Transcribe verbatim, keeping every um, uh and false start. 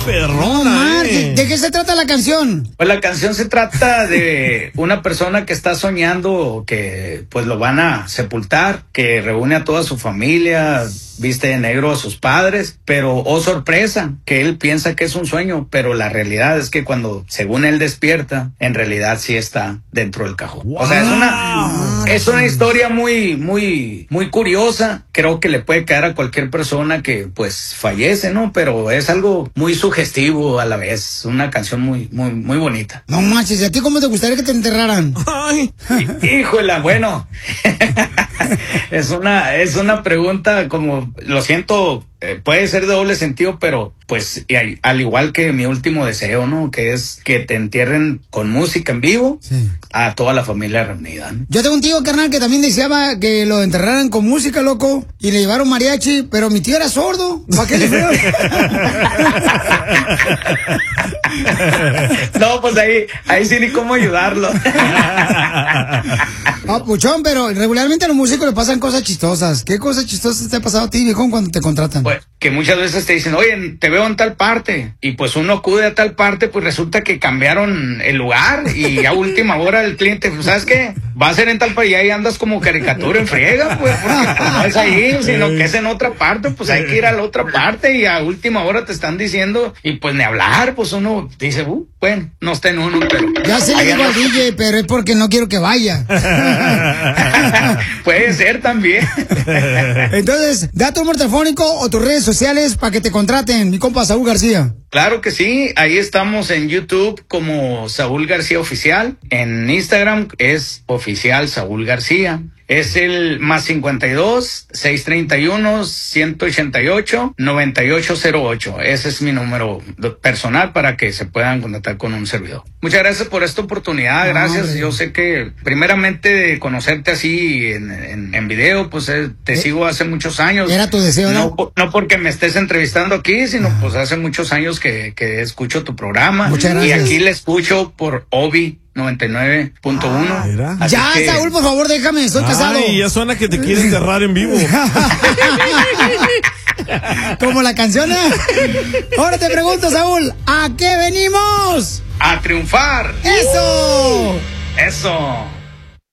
perrona, no, eh. ¿De qué se trata la canción? Pues la canción se trata de una persona que está soñando que pues lo van a sepultar, que reúne a toda su familia, viste de negro a sus padres, pero oh sorpresa, que él piensa que es un sueño, pero la realidad es que cuando según él despierta, en realidad sí está dentro del cajón. Wow. O sea, es una es una historia muy muy muy curiosa. Creo que le puede caer a cualquier persona que pues fallece, ¿no? Pero es algo muy sugestivo a la vez, una canción muy muy muy bonita. No manches, ¿y a ti cómo te gustaría que te enterraran? Ay. Híjola, bueno. es una es una pregunta como, lo siento, eh, puede ser de doble sentido, pero pues y al, al igual que mi último deseo, ¿no? Que es que te entierren con música en vivo, sí, a toda la familia reunida, ¿no? Yo tengo un tío, carnal, que también deseaba que lo enterraran con música, loco, y le llevaron mariachi, pero mi tío era sordo. ¿Para qué le fue? No, pues ahí, ahí sí ni cómo ayudarlo. No, puchón, pero regularmente a los músicos les pasan cosas chistosas. ¿Qué cosas chistosas te ha pasado a ti, viejón, cuando te contratan? Pues que muchas veces te dicen, oye, te veo en tal parte, y pues uno acude a tal parte, pues resulta que cambiaron el lugar, y a última hora el cliente, pues, ¿sabes qué? Va a ser en tal parte, y ahí andas como caricatura en friega, pues, porque pues, no es ahí, sino que es en otra parte, pues hay que ir a la otra parte, y a última hora te están diciendo, y pues ni hablar, pues uno dice, uh, bueno, no está en uno, pero... Ya se le digo al D J, pero es porque no quiero que vaya. Puede ser también. Entonces, da tu número telefónico o tus redes sociales para que te contraten, mi compa Saúl García. Claro que sí, ahí estamos en YouTube como Saúl García Oficial, en Instagram es Oficial Saúl García. Es el más cincuenta y dos, seiscientos treinta y uno, ciento ochenta y ocho, noventa y ocho cero ocho. Ese es mi número personal para que se puedan contactar con un servidor. Muchas gracias por esta oportunidad, gracias. No, yo sé que primeramente conocerte así en, en, en video, pues eh, te ¿Eh? sigo hace muchos años. Era tu deseo, ¿no? No, no porque me estés entrevistando aquí, sino ah. pues hace muchos años que, que escucho tu programa. Muchas gracias. Y aquí le escucho por Obi noventa y nueve punto uno. Ah, ya, que... Saúl, por favor, déjame, estoy Ay, casado. Ya suena que te quiere enterrar en vivo. Como la canción, ¿eh? Ahora te pregunto, Saúl, ¿a qué venimos? A triunfar. ¡Eso! Eso.